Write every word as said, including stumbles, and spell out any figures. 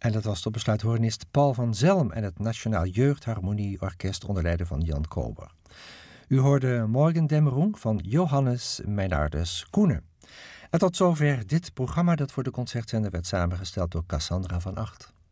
En dat was tot besluithornist Paul van Zelm en het Nationaal Jeugdharmonieorkest onder leiding van Jan Kober. U hoorde Morgendämmerung van Johannes Meinardus Koenen. En tot zover dit programma dat voor de Concertzender werd samengesteld door Cassandra van Acht.